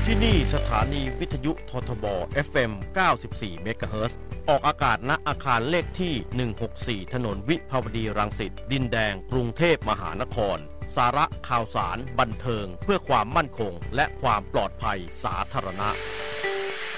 ที่นี่สถานีวิทยุททบ FM 94 เมกะเฮิรตซ์ออกอากาศณอาคารเลขที่ 164 ถนนวิภาวดีรังสิตดินแดงกรุงเทพมหานครสาระข่าวสารบันเทิงเพื่อความมั่นคงและความปลอดภัยสาธารณะ